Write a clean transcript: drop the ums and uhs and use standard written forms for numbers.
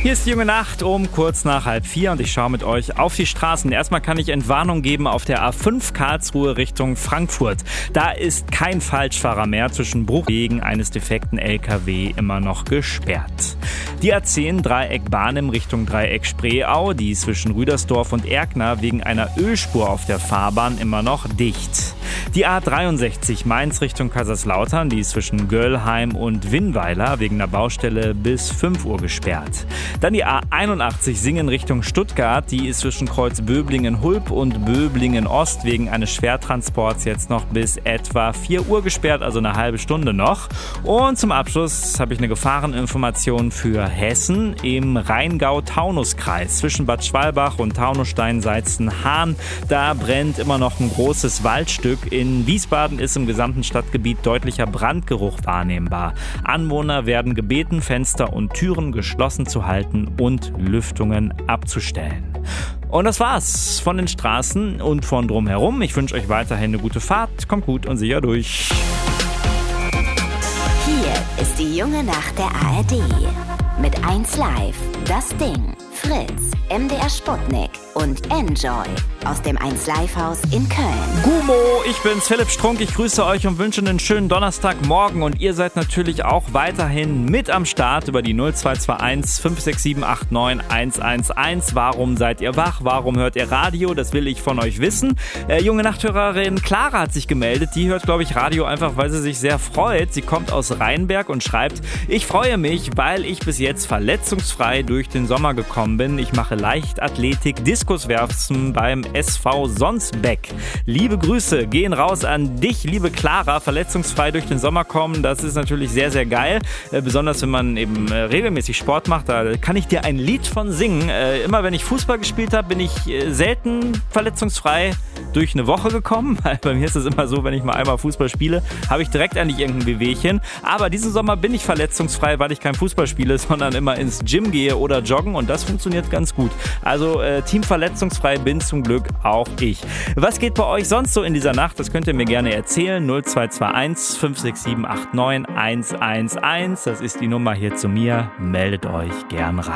Hier ist die junge Nacht um kurz nach 3:30 und ich schaue mit euch auf die Straßen. Erstmal kann ich Entwarnung geben auf der A5 Karlsruhe Richtung Frankfurt. Da ist kein Falschfahrer mehr, zwischen Bruch wegen eines defekten LKW immer noch gesperrt. Die A10 Dreieck Barnim Richtung Dreieck Spreeau, die zwischen Rüdersdorf und Erkner wegen einer Ölspur auf der Fahrbahn immer noch dicht. Die A63 Mainz Richtung Kaiserslautern, die ist zwischen Göllheim und Winnweiler wegen einer Baustelle bis 5 Uhr gesperrt. Dann die A81 Singen Richtung Stuttgart, die ist zwischen Kreuz Böblingen-Hulb und Böblingen-Ost wegen eines Schwertransports jetzt noch bis etwa 4 Uhr gesperrt, also eine halbe Stunde noch. Und zum Abschluss habe ich eine Gefahreninformation für Hessen im Rheingau-Taunus-Kreis zwischen Bad Schwalbach und Taunusstein-Seitzen-Hahn. Da brennt immer noch ein großes Waldstück. In Wiesbaden ist im gesamten Stadtgebiet deutlicher Brandgeruch wahrnehmbar. Anwohner werden gebeten, Fenster und Türen geschlossen zu halten und Lüftungen abzustellen. Und das war's von den Straßen und von drumherum. Ich wünsche euch weiterhin eine gute Fahrt. Kommt gut und sicher durch. Hier ist die junge Nacht der ARD. Mit 1Live, Das Ding, Fritz, MDR Sputnik und Enjoy aus dem 1Live-Haus in Köln. Gummo, ich bin's, Philipp Strunk. Ich grüße euch und wünsche einen schönen Donnerstagmorgen. Und ihr seid natürlich auch weiterhin mit am Start über die 0221 567 89 111. Warum seid ihr wach? Warum hört ihr Radio? Das will ich von euch wissen. Junge Nachthörerin Clara hat sich gemeldet. Die hört, glaube ich, Radio einfach, weil sie sich sehr freut. Sie kommt aus Rheinberg und schreibt: Ich freue mich, weil ich bis jetzt verletzungsfrei durch den Sommer gekommen bin. Ich mache Leichtathletik, Diskuswerfen beim SV Sonsbeck. Liebe Grüße gehen raus an dich, liebe Clara. Verletzungsfrei durch den Sommer kommen, das ist natürlich sehr, sehr geil. Besonders wenn man eben regelmäßig Sport macht, da kann ich dir ein Lied von singen. Immer wenn ich Fußball gespielt habe, bin ich selten verletzungsfrei durch eine Woche gekommen. Bei mir ist es immer so, wenn ich mal einmal Fußball spiele, habe ich direkt eigentlich irgendein Wehwehchen. Aber diesen Sommer bin ich verletzungsfrei, weil ich kein Fußball spiele, sondern immer ins Gym gehe oder joggen und das funktioniert ganz gut. Also Team verletzungsfrei bin zum Glück auch ich. Was geht bei euch sonst so in dieser Nacht? Das könnt ihr mir gerne erzählen. 0221 567 89 111. Das ist die Nummer hier zu mir. Meldet euch gern rein.